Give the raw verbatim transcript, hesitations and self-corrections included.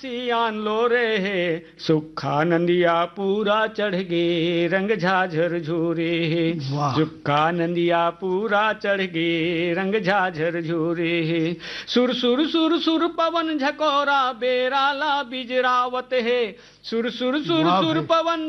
सियान लो रे है सुखा नंदिया पूरा चढ़ गे रंग झाझर झूरे है वाह। सुखा नंदिया पूरा चढ़ गे रंग झाझर झूरे है सुर सुर सुर सुर पवन झकोरा बेराला बिजरावत है सुर सुर सुर वाह सुर भाई। पवन